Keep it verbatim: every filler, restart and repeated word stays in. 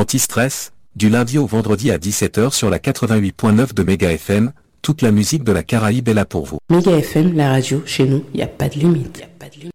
Anti-Stress, du lundi au vendredi à dix-sept heures sur la quatre-vingt-huit point neuf de Méga F M, toute la musique de la Caraïbe est là pour vous. Méga F M, la radio, chez nous, il n'y a pas de limite. Y a pas de limite.